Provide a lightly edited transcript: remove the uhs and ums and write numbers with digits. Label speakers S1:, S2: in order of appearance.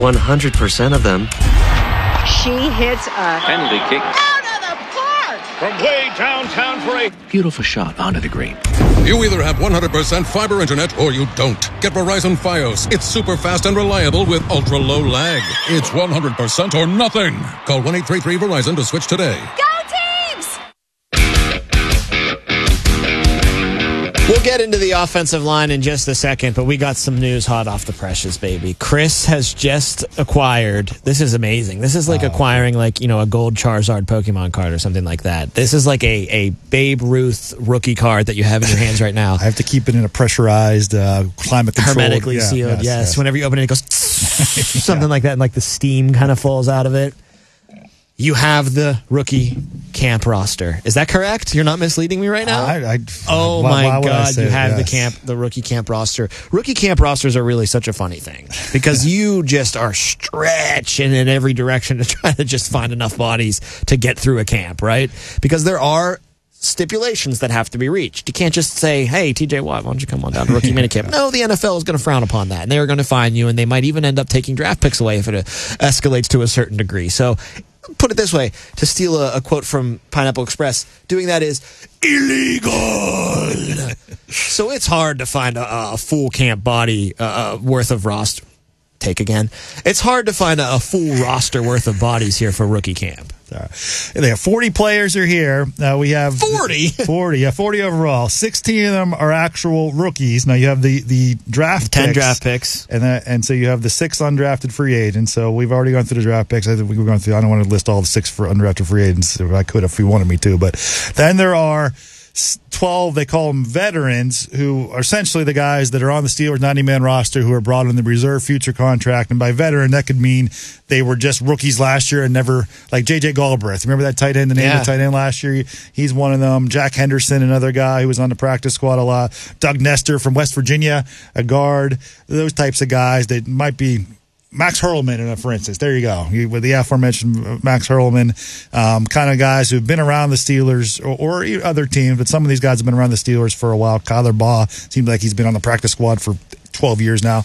S1: 100% of them.
S2: She hits a
S3: penalty kick
S2: out of the park
S4: from way downtown for a
S3: beautiful shot onto the green.
S5: You either have 100% fiber internet or you don't. Get Verizon Fios. It's super fast and reliable with ultra low lag. It's 100% or nothing. Call 1-833-VERIZON to switch today.
S2: Go Teams!
S6: We'll get into the offensive line in just a second, but we got some news hot off the presses, baby. Chris has just acquired, this is amazing. This is like acquiring a gold Charizard Pokemon card or something like that. This is like a Babe Ruth rookie card that you have in your hands right now.
S7: I have to keep it in a pressurized, climate controlled.
S6: Hermetically sealed, yes. Whenever you open it, it goes something like that, and like the steam kind of falls out of it. You have the rookie camp roster. Is that correct? You're not misleading me right now? Oh my God. You have the rookie camp roster. Rookie camp rosters are really such a funny thing because you just are stretching in every direction to try to just find enough bodies to get through a camp, right? Because there are stipulations that have to be reached. You can't just say, hey, TJ Watt, why don't you come on down to rookie minicamp? No, the NFL is going to frown upon that, and they are going to fine you, and they might even end up taking draft picks away if it escalates to a certain degree. So put it this way, to steal a quote from Pineapple Express, doing that is illegal. So it's hard to find a full camp body worth of roster. Take again. It's hard to find a full roster worth of bodies here for rookie camp.
S7: They have 40 players are here. We have
S6: 40?
S7: 40 overall. 16 of them are actual rookies. Now you have the draft
S6: 10
S7: picks,
S6: draft picks.
S7: And so you have the 6 undrafted free agents. So we've already gone through the draft picks. I think we're going through. I don't want to list all the 6 for undrafted free agents. If I could, if we wanted me to. But then there are 12, they call them veterans, who are essentially the guys that are on the Steelers 90-man roster who are brought in the reserve future contract. And by veteran, that could mean they were just rookies last year and never, like J.J. Galbraith. Remember that tight end, the name of the tight end last year? He's one of them. Jack Henderson, another guy who was on the practice squad a lot. Doug Nestor from West Virginia, a guard. Those types of guys that might be Max Hurlman, for instance. There you go. With the aforementioned Max Hurlman, kind of guys who've been around the Steelers or other teams, but some of these guys have been around the Steelers for a while. Kyler Baugh seems like he's been on the practice squad for 12 years now.